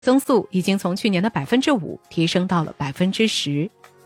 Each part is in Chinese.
增速已经从去年的 5% 提升到了 10%。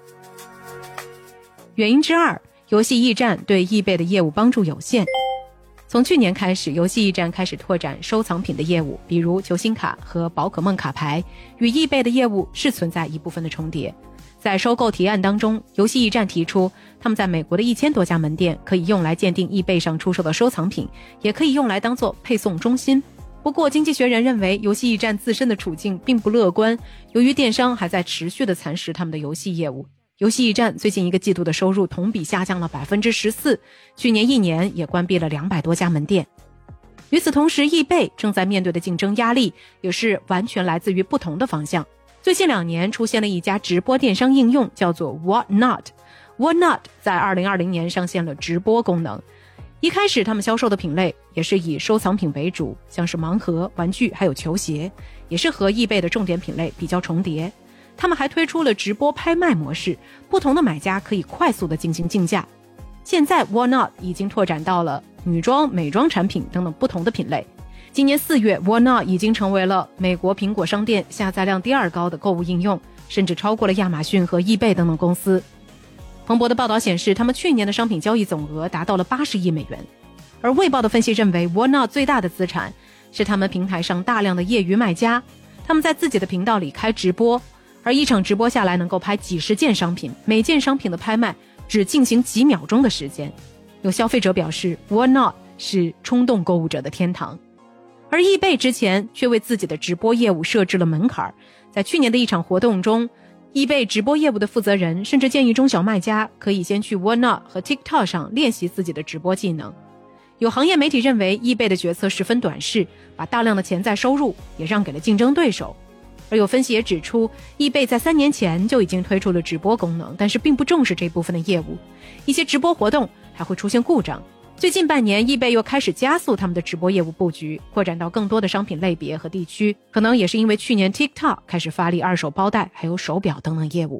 原因之二，游戏驿站对易贝的业务帮助有限。从去年开始，游戏驿站开始拓展收藏品的业务，比如球星卡和宝可梦卡牌，与易贝的业务是存在一部分的重叠。在收购提案当中，游戏驿站提出他们在美国的1000多家门店可以用来鉴定易贝上出售的收藏品，也可以用来当作配送中心。不过经济学人认为游戏驿站自身的处境并不乐观，由于电商还在持续地蚕食他们的游戏业务，游戏驿站最近1个季度的收入同比下降了 14%， 去年1年也关闭了200多家门店。与此同时，易贝正在面对的竞争压力也是完全来自于不同的方向。最近2年出现了一家直播电商应用，叫做 Whatnot。Whatnot 在2020年上线了直播功能。一开始他们销售的品类也是以收藏品为主，像是盲盒、玩具还有球鞋，也是和易贝的重点品类比较重叠。他们还推出了直播拍卖模式，不同的买家可以快速的进行竞价。现在 Whatnot 已经拓展到了女装、美妆产品等等不同的品类。今年4月 Whatnot 已经成为了美国苹果商店下载量第2高的购物应用，甚至超过了亚马逊和易贝等等公司。彭博的报道显示，他们去年的商品交易总额达到了80亿美元。而卫报的分析认为 Whatnot 最大的资产是他们平台上大量的业余卖家，他们在自己的频道里开直播，而一场直播下来能够拍几十件商品，每件商品的拍卖只进行几秒钟的时间。有消费者表示 Whatnot 是冲动购物者的天堂。而易贝之前却为自己的直播业务设置了门槛，在去年的一场活动中，易贝直播业务的负责人甚至建议中小卖家可以先去 Whatnot 和 TikTok 上练习自己的直播技能。有行业媒体认为易贝的决策十分短视，把大量的潜在收入也让给了竞争对手。而有分析也指出，易贝在3年前就已经推出了直播功能，但是并不重视这部分的业务，一些直播活动还会出现故障。最近半年，易贝又开始加速他们的直播业务布局，扩展到更多的商品类别和地区，可能也是因为去年 TikTok 开始发力二手包袋还有手表等等业务。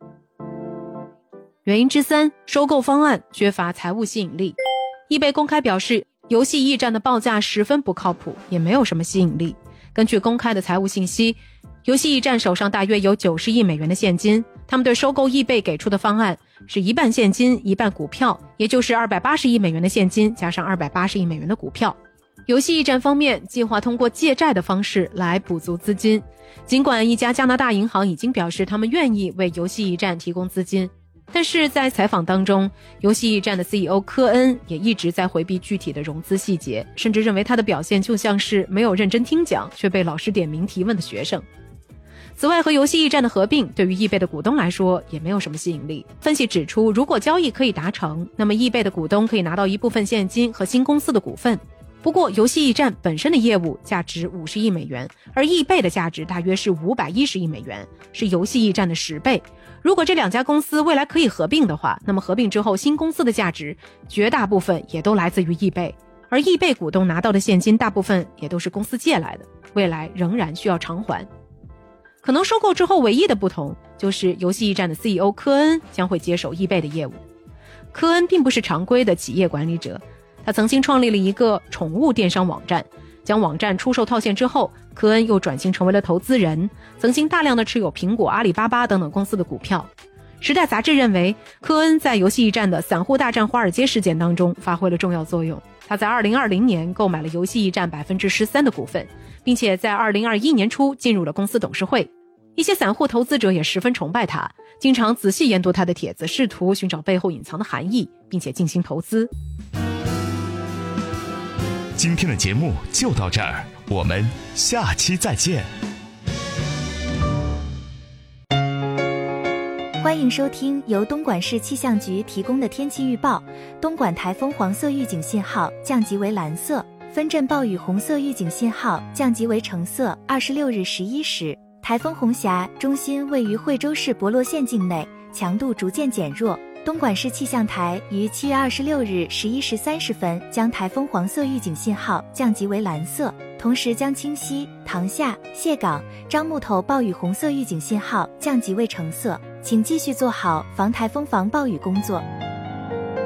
原因之三，收购方案缺乏财务吸引力。易贝公开表示，游戏驿站的报价十分不靠谱，也没有什么吸引力。根据公开的财务信息，游戏驿站手上大约有90亿美元的现金，他们对收购易贝给出的方案是一半现金一半股票，也就是280亿美元的现金加上280亿美元的股票。游戏驿站方面计划通过借债的方式来补足资金，尽管一家加拿大银行已经表示他们愿意为游戏驿站提供资金，但是在采访当中，游戏驿站的 CEO 科恩也一直在回避具体的融资细节，甚至认为他的表现就像是没有认真听讲却被老师点名提问的学生。此外，和游戏驿站的合并对于易贝的股东来说也没有什么吸引力。分析指出，如果交易可以达成，那么易贝的股东可以拿到一部分现金和新公司的股份。不过游戏驿站本身的业务价值50亿美元，而易贝的价值大约是510亿美元，是游戏驿站的10倍。如果这2家公司未来可以合并的话，那么合并之后新公司的价值绝大部分也都来自于易贝，而易贝股东拿到的现金大部分也都是公司借来的，未来仍然需要偿还。可能收购之后唯一的不同就是游戏驿站的 CEO 科恩将会接手易贝的业务。科恩并不是常规的企业管理者，他曾经创立了一个宠物电商网站，将网站出售套现之后，科恩又转型成为了投资人，曾经大量的持有苹果、阿里巴巴等等公司的股票。时代杂志认为，科恩在游戏驿站的散户大战华尔街事件当中发挥了重要作用。他在2020年购买了游戏驿站 13% 的股份，并且在2021年初进入了公司董事会。一些散户投资者也十分崇拜他，经常仔细研读他的帖子，试图寻找背后隐藏的含义，并且进行投资。 今天的节目就到这儿，我们下期再见。 欢迎收听由东莞市气象局提供的天气预报。东莞台风黄色预警信号降级为蓝色，分阵暴雨红色预警信号降级为橙色。26日11时，台风红霞中心位于惠州市博洛县境内，强度逐渐减弱。东莞市气象台于7月26日11时30分将台风黄色预警信号降级为蓝色，同时将清溪、塘厦、蟹港、樟木头暴雨红色预警信号降级为橙色，请继续做好防台风防暴雨工作。